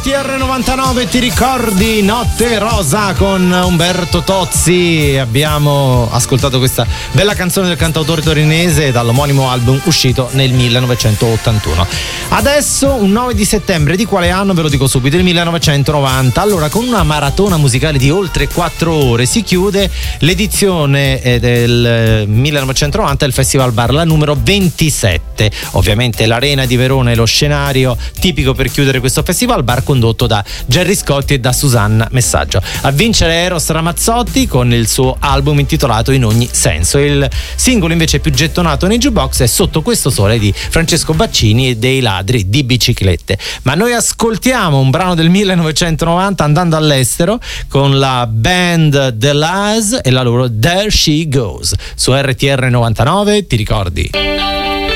RTR 99, ti ricordi Notte Rosa con Umberto Tozzi? Abbiamo ascoltato questa bella canzone del cantautore torinese dall'omonimo album uscito nel 1981. Adesso un 9 di settembre, di quale anno ve lo dico subito, il 1990. Allora, con una maratona musicale di oltre 4 ore si chiude l'edizione del 1990 del Festival Bar, la numero 27. Ovviamente l'Arena di Verona è lo scenario tipico per chiudere questo Festival Bar, condotto da Gerry Scotti e da Susanna Messaggio. A vincere Eros Ramazzotti con il suo album intitolato In ogni senso. Il singolo invece più gettonato nei jukebox è Sotto questo sole di Francesco Baccini e dei Ladri di Biciclette. Ma noi ascoltiamo un brano del 1990 andando all'estero con la band The Lies e la loro There She Goes su RTR 99, ti ricordi?